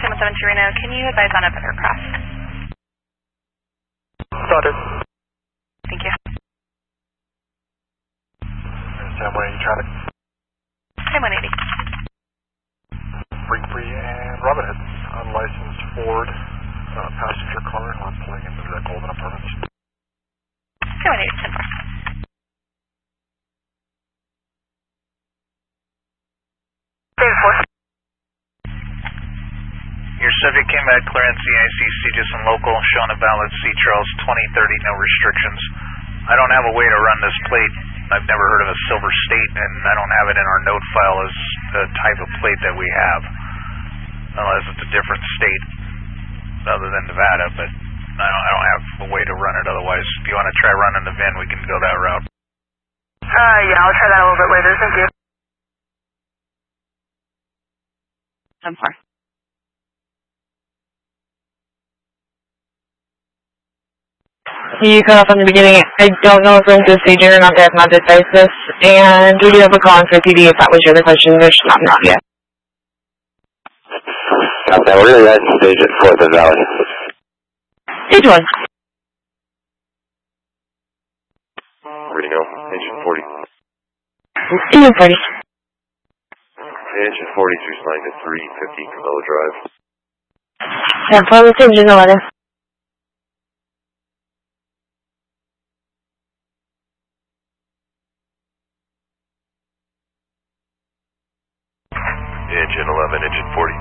772 Reno, can you advise on a better cross? Started. Thank you. Samway traffic. Hi, 180. Free and Robin Hood. Unlicensed Ford passenger car. I'm pulling into the Golden Apartments. Hi, 180, 10-4. Your subject came back clearance CICC, just some local, showing a valid C. Charles 2030, no restrictions. I don't have a way to run this plate. I've never heard of a Silver State, and I don't have it in our note file as the type of plate that we have. Unless it's a different state other than Nevada, but I don't have a way to run it otherwise. If you want to try running the VIN, we can go that route. Yeah, I'll try that a little bit later. Thank you. 10-4. You cut off from the beginning. I don't know if we're into staging or not. They have not advised this. And we do have a call in for PD if that was your other question. There's not yet. Okay, we're going to go ahead and stage it for the Valley. Stage 1. Reno, engine 40. Engine 40. Engine 43 flying to 350 Camilla Drive. Yeah, probably engine 11. Engine 11, engine 40.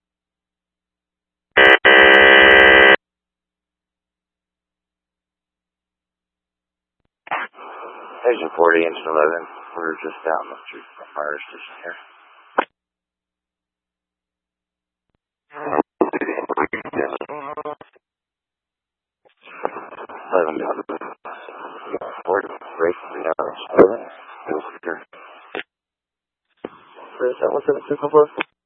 Engine 40, engine 11. We're just down the street from fire station here. Ford, break, 3 hours. What's that? What's that?